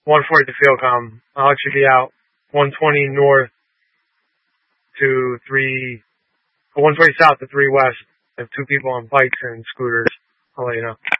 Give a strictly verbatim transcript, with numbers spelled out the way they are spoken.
one forty to Fieldcom. I'll actually be out one twenty north to three, one twenty south to three west. I have two people on bikes and scooters. I'll let you know.